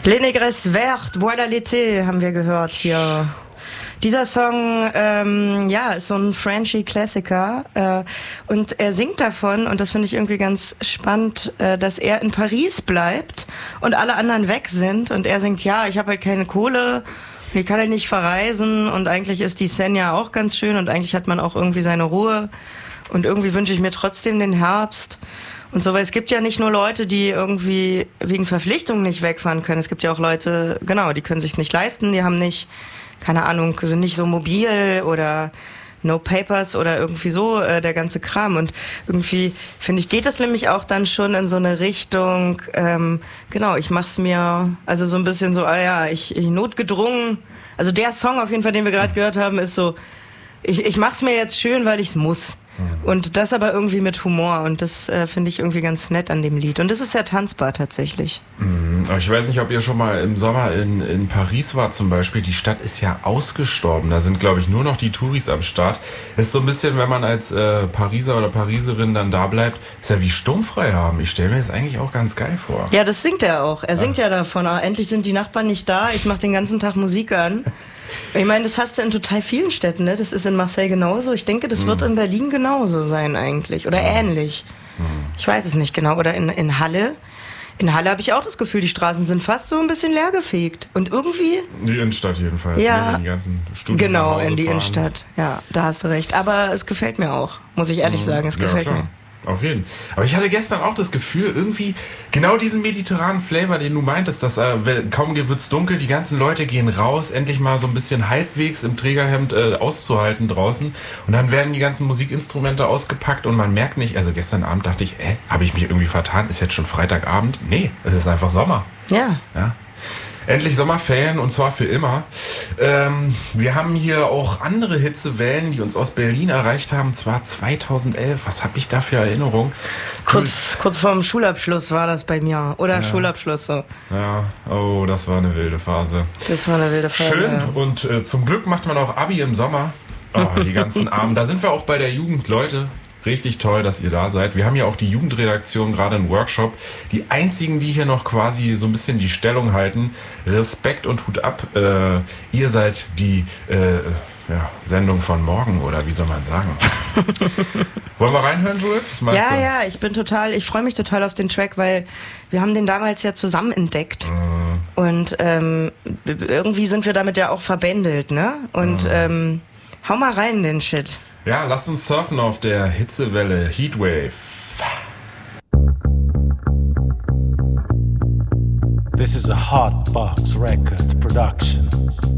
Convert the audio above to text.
Les Négresses Vertes, Voilà l'été, haben wir gehört hier. Dieser Song, ist so ein Frenchy-Klassiker und er singt davon, und das finde ich irgendwie ganz spannend, dass er in Paris bleibt und alle anderen weg sind und er singt, ja, ich habe halt keine Kohle, ich kann halt nicht verreisen und eigentlich ist die Seine ja auch ganz schön und eigentlich hat man auch irgendwie seine Ruhe und irgendwie wünsche ich mir trotzdem den Herbst. Und so, weil es gibt ja nicht nur Leute, die irgendwie wegen Verpflichtungen nicht wegfahren können. Es gibt ja auch Leute, genau, die können sich's nicht leisten, die haben nicht, keine Ahnung, sind nicht so mobil oder no papers oder irgendwie so, der ganze Kram. Und irgendwie, finde ich, geht das nämlich auch dann schon in so eine Richtung, ich mach's mir, also so ein bisschen so, ich notgedrungen. Also der Song auf jeden Fall, den wir gerade gehört haben, ist so, ich mach's mir jetzt schön, weil ich's muss. Und das aber irgendwie mit Humor und das finde ich irgendwie ganz nett an dem Lied. Und das ist sehr tanzbar tatsächlich. Ich weiß nicht, ob ihr schon mal im Sommer in Paris wart zum Beispiel. Die Stadt ist ja ausgestorben. Da sind, glaube ich, nur noch die Touris am Start. Ist so ein bisschen, wenn man als Pariser oder Pariserin dann da bleibt, ist ja wie sturmfrei haben. Ich stelle mir das eigentlich auch ganz geil vor. Ja, das singt er auch. Er singt ja davon, endlich sind die Nachbarn nicht da, ich mache den ganzen Tag Musik an. Ich meine, das hast du in total vielen Städten, ne? Das ist in Marseille genauso. Ich denke, das wird in Berlin genauso sein eigentlich. Oder ähnlich. Ich weiß es nicht genau. Oder in Halle. In Halle habe ich auch das Gefühl, die Straßen sind fast so ein bisschen leergefegt. Und irgendwie... Die Innenstadt jedenfalls. Ja, ne? Die ganzen Studios genau, in die fahren. Innenstadt. Ja, da hast du recht. Aber es gefällt mir auch, muss ich ehrlich sagen. Es gefällt mir. Auf jeden Fall. Aber ich hatte gestern auch das Gefühl, irgendwie genau diesen mediterranen Flavor, den du meintest, dass kaum wird's dunkel, die ganzen Leute gehen raus, endlich mal so ein bisschen halbwegs im Trägerhemd auszuhalten draußen und dann werden die ganzen Musikinstrumente ausgepackt und man merkt nicht, also gestern Abend dachte ich, habe ich mich irgendwie vertan, ist jetzt schon Freitagabend? Nee, es ist einfach Sommer. Ja. Endlich Sommerferien und zwar für immer. Wir haben hier auch andere Hitzewellen, die uns aus Berlin erreicht haben, zwar 2011. Was habe ich da für Erinnerungen? Kurz vorm Schulabschluss war das bei mir. Oder Schulabschluss so. Ja, oh, das war eine wilde Phase. Schön. Ja. Und zum Glück macht man auch Abi im Sommer. Oh, die ganzen Armen. Da sind wir auch bei der Jugend, Leute. Richtig toll, dass ihr da seid. Wir haben ja auch die Jugendredaktion, gerade einen Workshop. Die einzigen, die hier noch quasi so ein bisschen die Stellung halten. Respekt und Hut ab. Ihr seid die Sendung von morgen, oder wie soll man sagen? Wollen wir reinhören, Jules? Was meinst du? Ja, ich freue mich total auf den Track, weil wir haben den damals ja zusammen entdeckt. Und irgendwie sind wir damit ja auch verbändelt, ne? Und hau mal rein, den Shit. Ja, lasst uns surfen auf der Hitzewelle Heatwave. This is a Hotbox Record production.